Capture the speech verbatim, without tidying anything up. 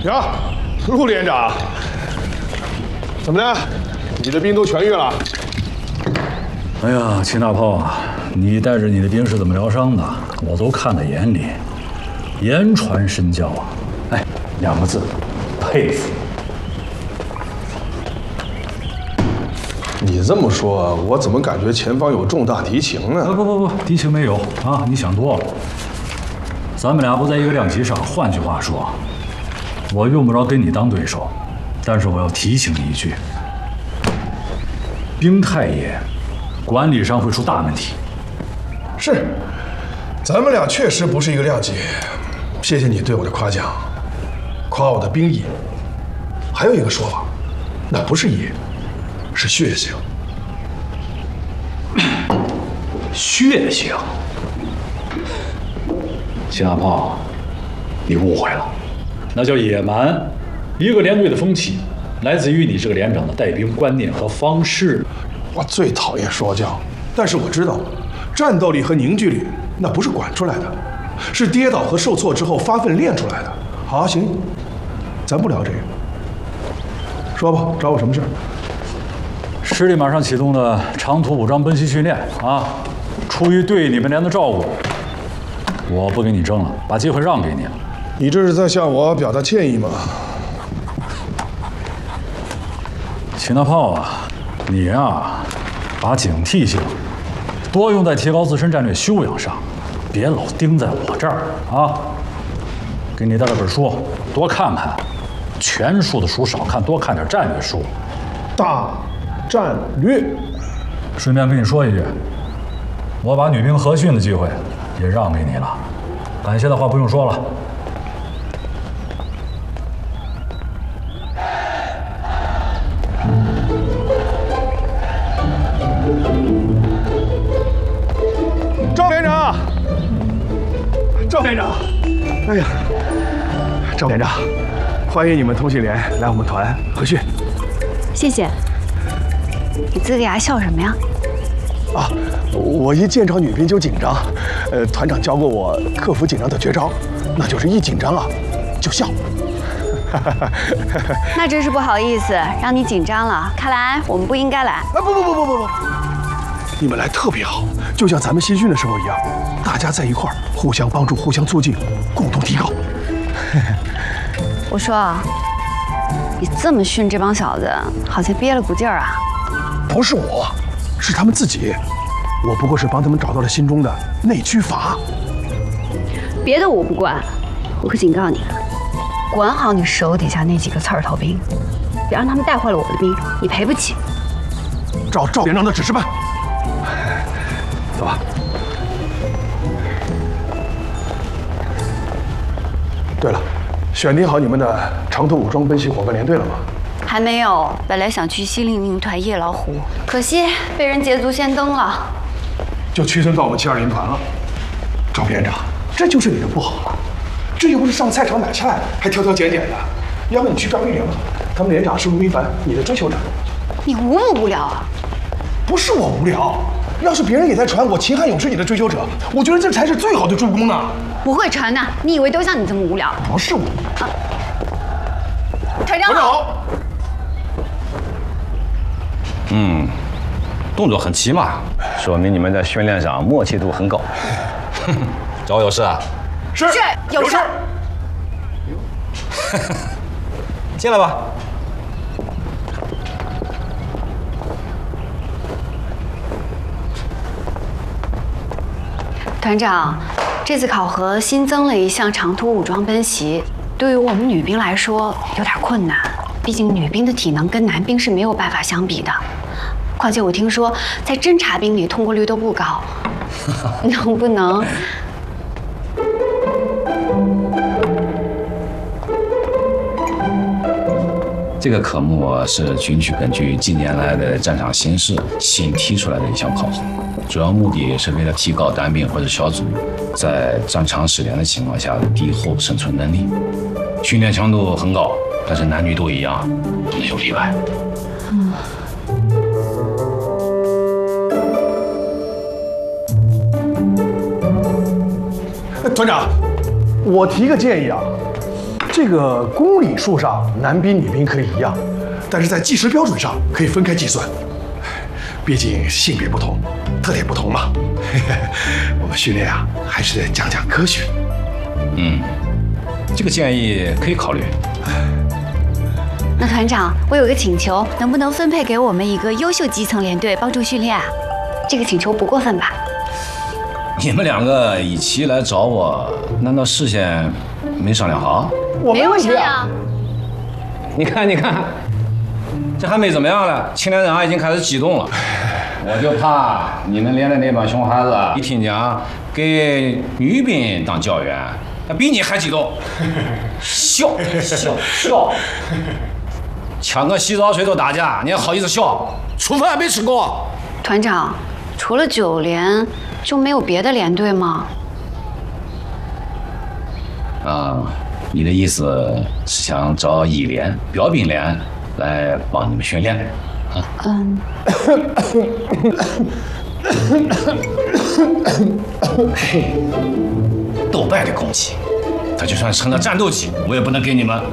呀，陆连长，怎么了？你的病都痊愈了？ 哎呀，秦大炮啊，你带着你的兵是怎么疗伤的，我都看在眼里，言传身教啊！哎，两个字，佩服。 你这么说，我怎么感觉前方有重大敌情呢？ 不不不不，敌情没有啊，你想多了。咱们俩不在一个量级上，换句话说，我用不着跟你当对手，但是我要提醒你一句，兵太爷管理上会出大问题。 是，咱们俩确实不是一个量级。谢谢你对我的夸奖，夸我的兵艺。还有一个说法，那不是艺，是血性。 血性。秦大炮，你误会了，那叫野蛮。一个连队的风气，来自于你这个连长的带兵观念和方式。 我最讨厌说教，但是我知道，战斗力和凝聚力那不是管出来的，是跌倒和受挫之后发奋练出来的。好，行，咱不聊这个，说吧，找我什么事？ 师弟马上启动的长途武装奔袭训练啊，出于对你们连的照顾，我不跟你争了，把机会让给你了。 你这是在向我表达歉意吗？ 秦大炮啊，你呀、啊，把警惕性多用在提高自身战略修养上，别老盯在我这儿啊。给你带了本书，多看看，全书的书少看，多看点战略书。 大战略。 顺便跟你说一句，我把女兵合训的机会也让给你了，感谢的话不用说了。 赵连长，赵连长，哎呀，赵连长，欢迎你们通信连来我们团合训。 谢谢。你呲个牙笑什么呀？ 啊，我一见着女兵就紧张，呃，团长教过我克服紧张的绝招，那就是一紧张啊就笑。 那真是不好意思，让你紧张了。看来我们不应该来。 啊，不不不不不不，你们来特别好，就像咱们新训的时候一样，大家在一块儿，互相帮助，互相促进，共同提高。 我说，你这么训这帮小子，好像憋了股劲儿啊。 不是我，是他们自己。我不过是帮他们找到了心中的内驱阀。 别的我不管，我可警告你，管好你手底下那几个刺儿头兵，别让他们带坏了我的兵，你赔不起。 照赵连长的指示办。走吧。对了，选定好你们的长途武装奔袭伙伴连队了吗？ 还没有，本来想去西岭营团夜老虎，可惜被人捷足先登了， 就屈尊到我们七二零团了。赵连长，这就是你的不好了，这又不是上菜场买菜，还挑挑拣拣的。要不你去抓威廉吧，他们连长是陆明凡，你的追求者。 你无不无聊啊？ 不是我无聊，要是别人也在传我秦汉勇是你的追求者，我觉得这才是最好的助攻呢。 不会传的，你以为都像你这么无聊？ 不是我。 啊，团长好。 嗯，动作很齐嘛，说明你们在训练上默契度很高。找我有事啊？ 是是有事。 进来吧。 团长，这次考核新增了一项长途武装奔袭，对于我们女兵来说有点困难，毕竟女兵的体能跟男兵是没有办法相比的。况且我听说在侦察兵里通过率都不高，能不能？ 这个科目是军区根据近年来的战场形势新提出来的一项考核，主要目的是为了提高单兵或者小组在战场失联的情况下的敌后生存能力。训练强度很高，但是男女都一样，没有例外。 嗯。 团长，我提个建议啊， 这个公里数上，男兵女兵可以一样，但是在计时标准上可以分开计算。毕竟性别不同，特点不同嘛。我们训练啊，还是得讲讲科学。 嗯，这个建议可以考虑。 那团长，我有个请求，能不能分配给我们一个优秀基层连队帮助训练啊？这个请求不过分吧？ 你们两个一起来找我，难道事先没商量好？ 我没有商问题啊。 量。 你看，你看，这还没怎么样呢，青年人啊已经开始激动了。我就怕你们连的那帮熊孩子啊，一听讲给女兵当教员，比你还激动，笑笑笑，抢个洗澡水都打架，你还好意思笑？厨饭还没吃过。 团长，除了九连，就没有别的连队吗？ 啊，你的意思是想找乙连、标兵连来帮你们训练啊？ 嗯。 斗败的攻击，它就算成了战斗机，我也不能给你们